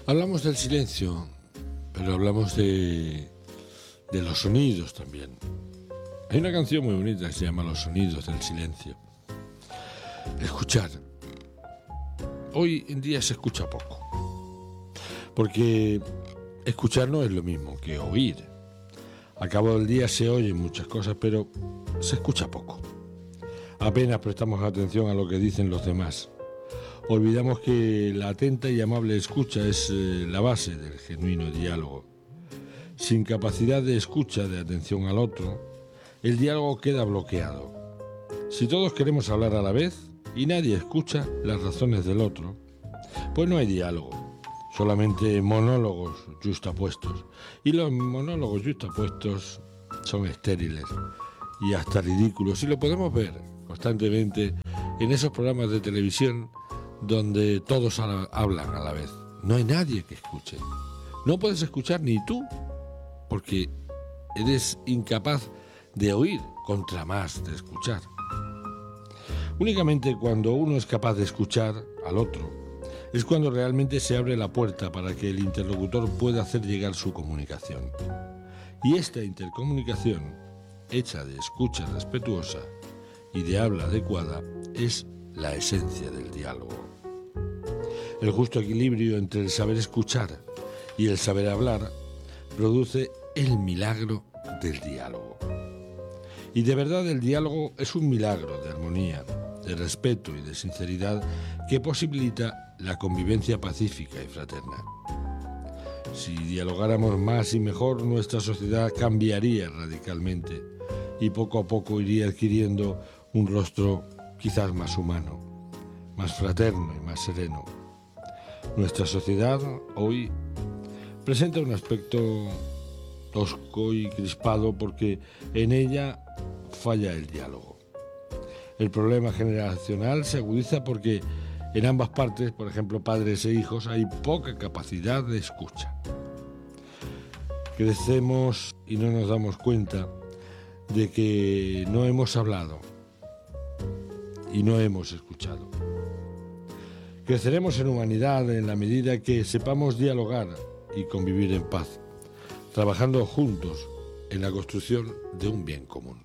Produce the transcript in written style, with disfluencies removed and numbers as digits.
Hablamos del silencio, pero hablamos de los sonidos también. Hay una canción muy bonita que se llama Los sonidos del silencio. Escuchar. Hoy en día se escucha poco, porque escuchar no es lo mismo que oír. Al cabo del día se oyen muchas cosas, pero se escucha poco. Apenas prestamos atención a lo que dicen los demás. Olvidamos que la atenta y amable escucha es la base del genuino diálogo. Sin capacidad de escucha, de atención al otro, el diálogo queda bloqueado. Si todos queremos hablar a la vez y nadie escucha las razones del otro, pues no hay diálogo, solamente monólogos yuxtapuestos. Y los monólogos yuxtapuestos son estériles y hasta ridículos, y lo podemos ver constantemente en esos programas de televisión donde todos hablan a la vez. No hay nadie que escuche. No puedes escuchar ni tú, porque eres incapaz de oír contra más de escuchar. Únicamente cuando uno es capaz de escuchar al otro, es cuando realmente se abre la puerta para que el interlocutor pueda hacer llegar su comunicación. Y esta intercomunicación, hecha de escucha respetuosa y de habla adecuada, es la esencia del diálogo. El justo equilibrio entre el saber escuchar y el saber hablar produce el milagro del diálogo. Y de verdad el diálogo es un milagro de armonía, de respeto y de sinceridad que posibilita la convivencia pacífica y fraterna. Si dialogáramos más y mejor, nuestra sociedad cambiaría radicalmente y poco a poco iría adquiriendo un rostro quizás más humano, más fraterno y más sereno. Nuestra sociedad hoy presenta un aspecto tosco y crispado porque en ella falla el diálogo. El problema generacional se agudiza porque en ambas partes, por ejemplo padres e hijos, hay poca capacidad de escucha. Crecemos y no nos damos cuenta de que no hemos hablado y no hemos escuchado. Creceremos en humanidad en la medida que sepamos dialogar y convivir en paz, trabajando juntos en la construcción de un bien común.